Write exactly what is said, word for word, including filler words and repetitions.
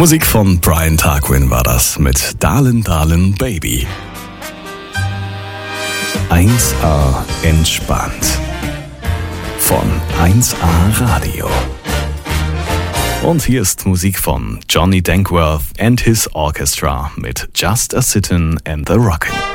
Musik von Brian Tarquin war das mit Darlin' Darlin' Baby. eins A entspannt. Von eins A Radio. Und hier ist Musik von Johnny Dankworth and his Orchestra mit Just a Sittin' and the Rockin'.